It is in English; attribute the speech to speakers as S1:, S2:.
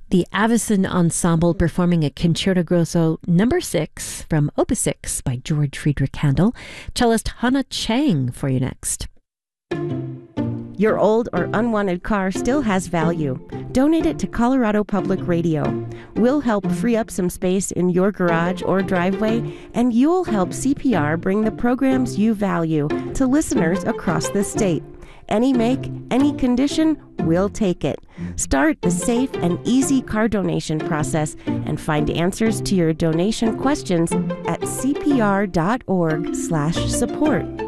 S1: The Avicen Ensemble performing a Concerto Grosso number 6 from Opus 6 by George Friedrich Handel. Cellist Hannah Chang for you next.
S2: Your old or unwanted car still has value. Donate it to Colorado Public Radio. We'll help free up some space in your garage or driveway, and you'll help CPR bring the programs you value to listeners across the state. Any make, any condition, we'll take it. Start the safe and easy car donation process and find answers to your donation questions at cpr.org/support.